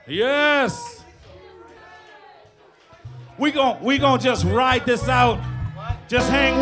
Yes. We gon' just ride this out. Just hang